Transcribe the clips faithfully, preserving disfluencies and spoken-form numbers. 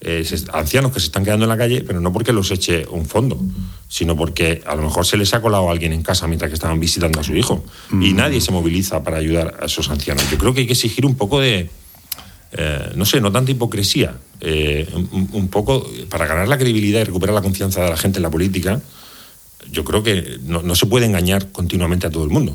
eh, ancianos que se están quedando en la calle, pero no porque los eche un fondo, sino porque a lo mejor se les ha colado a alguien en casa mientras que estaban visitando a su hijo. Mm. Y nadie se moviliza para ayudar a esos ancianos. Yo creo que hay que exigir un poco de... Eh, no sé, no tanta hipocresía, eh, un, un poco para ganar la credibilidad y recuperar la confianza de la gente en la política. Yo creo que no, no se puede engañar continuamente a todo el mundo.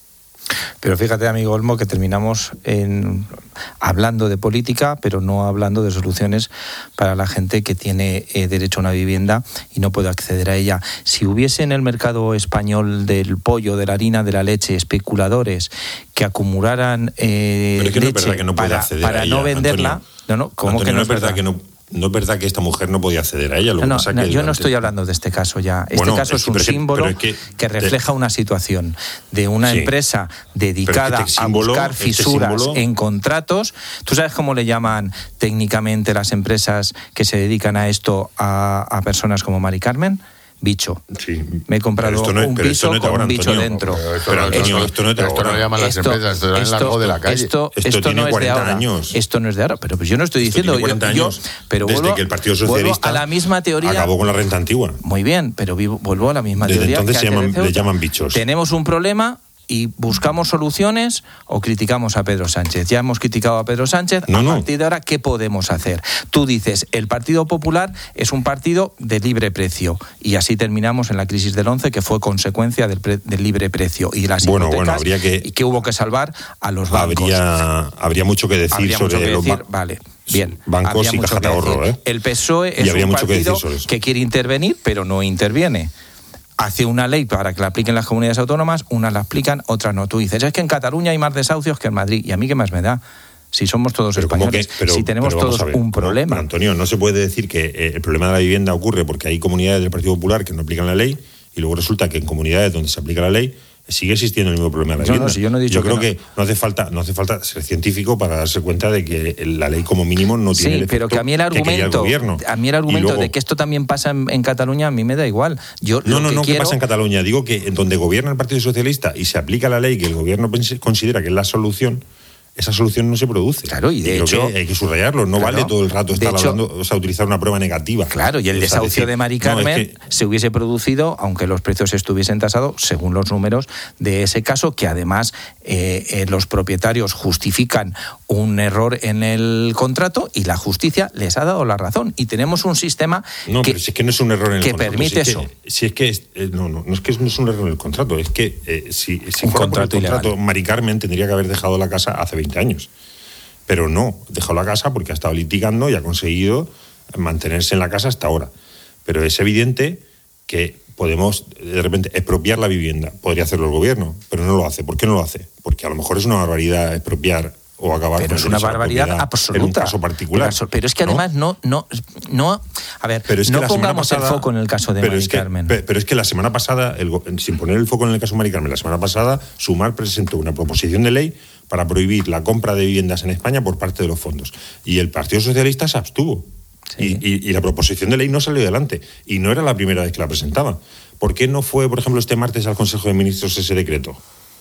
Pero fíjate, amigo Olmo, que terminamos en, hablando de política, pero no hablando de soluciones para la gente que tiene eh, derecho a una vivienda y no puede acceder a ella. Si hubiese en el mercado español del pollo, de la harina, de la leche, especuladores que acumularan eh, pero es que no leche es verdad que no puede para, acceder para a ella, no venderla... Antonio, no, no, ¿cómo Antonio, que no, no es verdad, verdad que no... No es verdad que esta mujer no podía acceder a ella. Lo no, que pasa no, que yo durante... no estoy hablando de este caso ya. Este bueno, caso es, es un símbolo es que, que refleja te... una situación de una sí, empresa dedicada es que este símbolo, a buscar fisuras este símbolo... en contratos. ¿Tú sabes cómo le llaman técnicamente las empresas que se dedican a esto a, a personas como Mari Carmen? Bicho. Sí. Me he comprado no es, un piso no con ahora, un bicho Antonio, dentro. Pero, Antonio, esto no es de ahora. Esto no llaman las esto, empresas, esto es largo de la calle. Esto, esto, esto tiene no es de ahora. años. Esto no es de ahora. Pero pues yo no estoy esto diciendo... Tiene cuarenta yo, años, yo, pero desde vuelvo, que el Partido Socialista a la misma teoría, acabó con la renta antigua. Muy bien, pero vivo, vuelvo a la misma desde teoría. Entonces que se llaman, le llaman bichos. Tenemos un problema... y buscamos soluciones o criticamos a Pedro Sánchez. Ya hemos criticado a Pedro Sánchez, no, a no. partir de ahora, ¿qué podemos hacer? Tú dices, el Partido Popular es un partido de libre precio, y así terminamos en la crisis del once, que fue consecuencia del, pre- del libre precio, y las bueno, hipotecas, bueno, habría que, y que hubo que salvar a los bancos. Habría, habría mucho que decir habría sobre mucho que los decir, ba- vale. Bien, bancos y caja de ahorro. ¿eh? El P S O E es un partido que, que quiere intervenir, pero no interviene. Hace una ley para que la apliquen las comunidades autónomas, unas la aplican, otras no. Tú dices, es que en Cataluña hay más desahucios que en Madrid. ¿Y a mí qué más me da? Si somos todos pero españoles, que, pero, si tenemos todos ver, un problema. No, Antonio, no se puede decir que eh, el problema de la vivienda ocurre porque hay comunidades del Partido Popular que no aplican la ley, y luego resulta que en comunidades donde se aplica la ley sigue existiendo el mismo problema de la vivienda. No, no, si yo no he dicho yo que creo no. que no hace falta no hace falta ser científico para darse cuenta de que la ley como mínimo no tiene sí, el efecto pero que a mí el argumento, el a mí el argumento luego, de que esto también pasa en, en Cataluña, a mí me da igual. Yo no, lo no, que no, quiero... que pasa en Cataluña. Digo que en donde gobierna el Partido Socialista y se aplica la ley que el gobierno considera que es la solución, esa solución no se produce. Claro, y de y creo hecho que hay que subrayarlo. No claro, vale todo el rato estar hecho, hablando, o sea, utilizar una prueba negativa. Claro, y el desahucio decir, de Mari Carmen no, es que, se hubiese producido, aunque los precios estuviesen tasados, según los números de ese caso, que además eh, eh, los propietarios justifican un error en el contrato y la justicia les ha dado la razón. Y tenemos un sistema no, que, pero si es que no es un error en el que contrato. permite si eso. Que, si es que es, eh, no, no, no es que no es un error en el contrato, es que eh, si, si un fuera contrato, por el contrato, Mari Carmen tendría que haber dejado la casa hace veinte años. Pero no, dejó la casa porque ha estado litigando y ha conseguido mantenerse en la casa hasta ahora. Pero es evidente que podemos, de repente, expropiar la vivienda. Podría hacerlo el gobierno, pero no lo hace. ¿Por qué no lo hace? Porque a lo mejor es una barbaridad expropiar o acabar pero con es una barbaridad absoluta en un caso particular. Pero es que además no, no, no a ver, pero es que no la pongamos pasada, el foco en el caso de Mari es que, Carmen. Pero es que la semana pasada, el, sin poner el foco en el caso de Mari Carmen, la semana pasada Sumar presentó una proposición de ley para prohibir la compra de viviendas en España por parte de los fondos. Y el Partido Socialista se abstuvo. Sí. Y, y, y la proposición de ley no salió adelante. Y no era la primera vez que la presentaba. ¿Por qué no fue, por ejemplo, este martes al Consejo de Ministros ese decreto?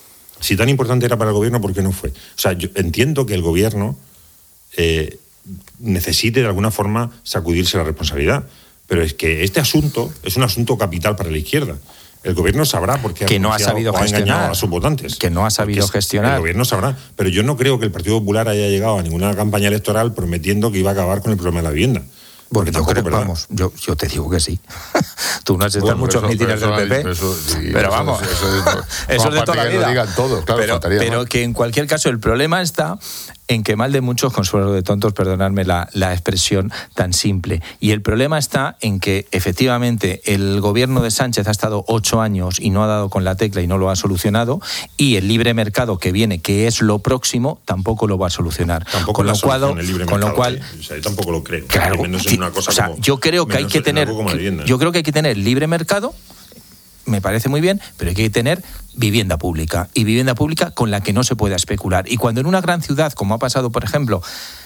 Si tan importante era para el gobierno, ¿por qué no fue? O sea, yo entiendo que el gobierno eh, necesite de alguna forma sacudirse la responsabilidad. Pero es que este asunto es un asunto capital para la izquierda. El gobierno sabrá por qué que no ha sabido gestionar a sus votantes. Que no ha sabido gestionar. El gobierno sabrá. Pero yo no creo que el Partido Popular haya llegado a ninguna campaña electoral prometiendo que iba a acabar con el problema de la vivienda. Bueno, yo creo, vamos, yo, yo te digo que sí. Tú no has estado bueno, en muchos mítines del P P, eso, sí, pero eso, vamos, eso, eso, eso, eso es de toda la vida. Digan todo, claro, pero pero que en cualquier caso el problema está en que mal de muchos, consuelo de tontos, perdonadme la, la expresión tan simple. Y el problema está en que efectivamente el gobierno de Sánchez ha estado ocho años y no ha dado con la tecla y no lo ha solucionado, y el libre mercado que viene, que es lo próximo, tampoco lo va a solucionar. Tampoco con lo cual, con lo mercado, cual, eh. o sea, yo tampoco lo creo. Claro, menos en una cosa o sea, como, yo creo que hay que tener, que, yo creo que hay que tener libre mercado. Me parece muy bien, pero hay que tener vivienda pública, y vivienda pública con la que no se pueda especular. Y cuando en una gran ciudad, como ha pasado, por ejemplo,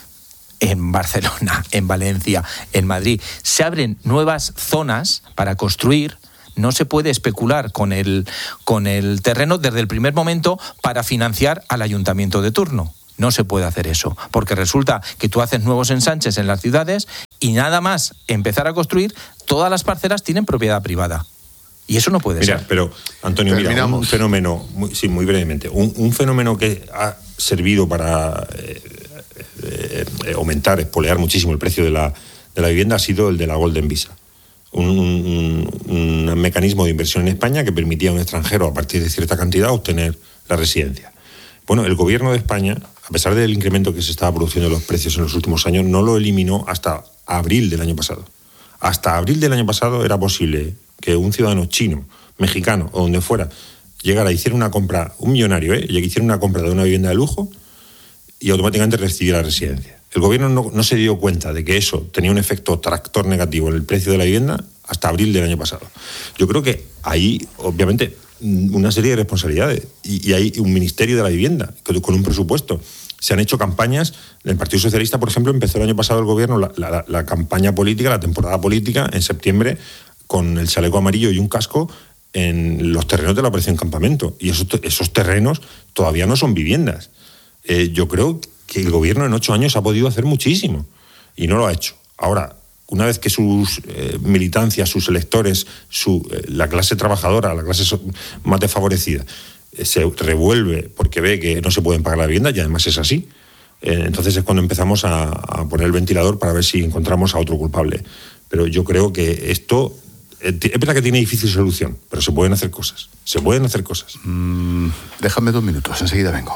en Barcelona, en Valencia, en Madrid, se abren nuevas zonas para construir, no se puede especular con el, con el terreno desde el primer momento para financiar al ayuntamiento de turno. No se puede hacer eso, porque resulta que tú haces nuevos ensanches en las ciudades y nada más empezar a construir, todas las parcelas tienen propiedad privada. Y eso no puede mira, ser. Pero, Antonio, mira, un fenómeno, muy, sí, muy brevemente, un, un fenómeno que ha servido para eh, eh, eh, aumentar, espolear muchísimo el precio de la, de la vivienda ha sido el de la Golden Visa. Un, un, un mecanismo de inversión en España que permitía a un extranjero, a partir de cierta cantidad, obtener la residencia. Bueno, el gobierno de España, a pesar del incremento que se estaba produciendo en los precios en los últimos años, no lo eliminó hasta abril del año pasado. Hasta abril del año pasado era posible que un ciudadano chino, mexicano o donde fuera, llegara, hiciera una compra, un millonario, ¿eh? hiciera una compra de una vivienda de lujo y automáticamente recibiera la residencia. El gobierno no, no se dio cuenta de que eso tenía un efecto tractor negativo en el precio de la vivienda hasta abril del año pasado. Yo creo que hay, obviamente, una serie de responsabilidades y, y hay un ministerio de la vivienda con un presupuesto. Se han hecho campañas. El Partido Socialista, por ejemplo, empezó el año pasado el gobierno la, la, la campaña política, la temporada política, en septiembre, con el chaleco amarillo y un casco en los terrenos de la Operación Campamento. Y esos, esos terrenos todavía no son viviendas. Eh, yo creo que el gobierno en ocho años ha podido hacer muchísimo y no lo ha hecho. Ahora, una vez que sus eh, militancias, sus electores, su, eh, la clase trabajadora, la clase so- más desfavorecida, eh, se revuelve porque ve que no se pueden pagar la vivienda, y además es así, eh, entonces es cuando empezamos a, a poner el ventilador para ver si encontramos a otro culpable. Pero yo creo que esto... Es verdad que tiene difícil solución, pero se pueden hacer cosas. Se pueden hacer cosas. Mm, déjame dos minutos, enseguida vengo.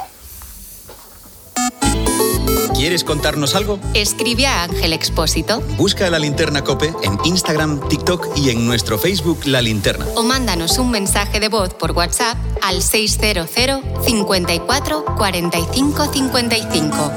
¿Quieres contarnos algo? Escribe a Ángel Expósito. Busca La Linterna COPE en Instagram, TikTok y en nuestro Facebook La Linterna. O mándanos un mensaje de voz por WhatsApp al seis cero cero, cincuenta y cuatro, cuarenta y cinco, cincuenta y cinco.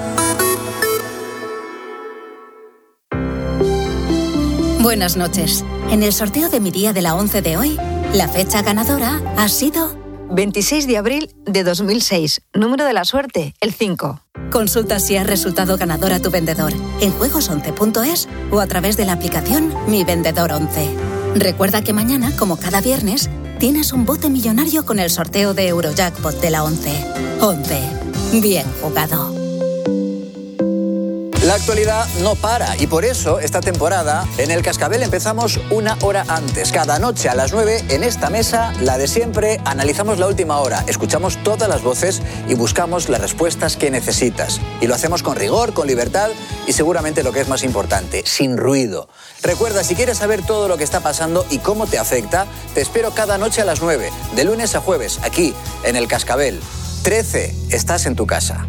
Buenas noches. En el sorteo de mi día de la once de hoy, la fecha ganadora ha sido veintiséis de abril de dos mil seis. Número de la suerte, el cinco. Consulta si has resultado ganador a tu vendedor en juegos once punto es o a través de la aplicación Mi Vendedor once. Recuerda que mañana, como cada viernes, tienes un bote millonario con el sorteo de Eurojackpot de la once. once. Bien jugado. La actualidad no para y por eso esta temporada en El Cascabel empezamos una hora antes. Cada noche a las nueve en esta mesa, la de siempre, analizamos la última hora, escuchamos todas las voces y buscamos las respuestas que necesitas. Y lo hacemos con rigor, con libertad y seguramente lo que es más importante, sin ruido. Recuerda, si quieres saber todo lo que está pasando y cómo te afecta, te espero cada noche a las nueve, de lunes a jueves, aquí en El Cascabel. trece, estás en tu casa.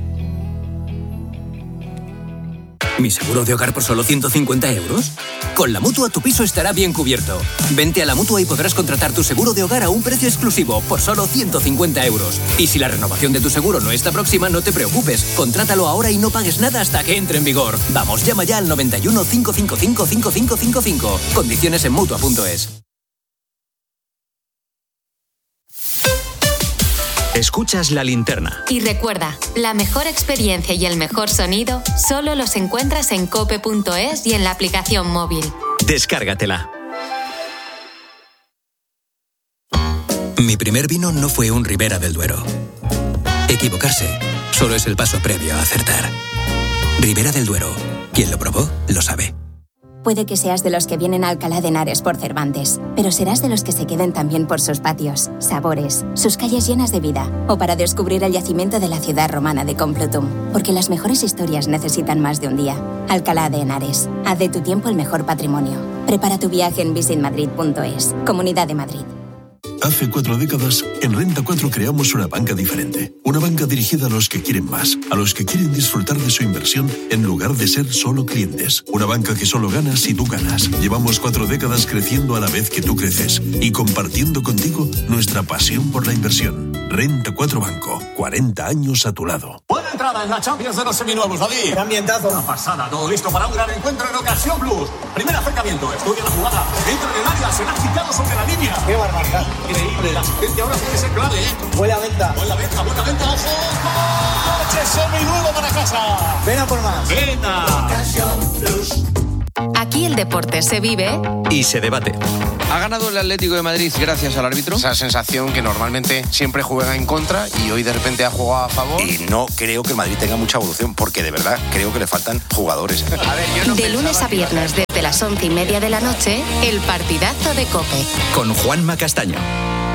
¿Mi seguro de hogar por solo ciento cincuenta euros? Con la Mutua tu piso estará bien cubierto. Vente a la Mutua y podrás contratar tu seguro de hogar a un precio exclusivo por solo ciento cincuenta euros. Y si la renovación de tu seguro no está próxima, no te preocupes. Contrátalo ahora y no pagues nada hasta que entre en vigor. Vamos, llama ya al noventa y uno, cinco cinco cinco, cinco cinco cinco cinco. Condiciones en Mutua punto es. Escuchas La Linterna. Y recuerda, la mejor experiencia y el mejor sonido solo los encuentras en cope punto es y en la aplicación móvil. Descárgatela. Mi primer vino no fue un Ribera del Duero. Equivocarse solo es el paso previo a acertar. Ribera del Duero. Quien lo probó, lo sabe. Puede que seas de los que vienen a Alcalá de Henares por Cervantes, pero serás de los que se queden también por sus patios, sabores, sus calles llenas de vida, o para descubrir el yacimiento de la ciudad romana de Complutum, porque las mejores historias necesitan más de un día. Alcalá de Henares, haz de tu tiempo el mejor patrimonio. Prepara tu viaje en visit madrid punto es, Comunidad de Madrid. Hace cuatro décadas, en Renta cuatro creamos una banca diferente. Una banca dirigida a los que quieren más, a los que quieren disfrutar de su inversión en lugar de ser solo clientes. Una banca que solo gana si tú ganas. Llevamos cuatro décadas creciendo a la vez que tú creces y compartiendo contigo nuestra pasión por la inversión. Renta cuatro Banco, cuarenta años a tu lado. Buena entrada en la Champions de los seminuevos, David. ¡Qué ambientazo! Una pasada, todo listo para un gran encuentro en Ocasión Plus. Primer acercamiento, estudia la jugada, entra en el área, será quitado sobre la línea. ¡Qué barbaridad! Increíble, la asistencia ahora puede ser clave, ¿eh? Buena venta. Buena venta, buena venta, ojo. ¡Coche seminuevo para casa! Ven a por más. ¡Venta! Ocasión Plus. Aquí el deporte se vive y se debate. ¿Ha ganado el Atlético de Madrid gracias al árbitro? Esa sensación que normalmente siempre juega en contra y hoy de repente ha jugado a favor. Y no creo que el Madrid tenga mucha evolución, porque de verdad creo que le faltan jugadores. A ver, yo no de lunes a viernes, desde las once y media de la noche, el partidazo de COPE. Con Juanma Castaño.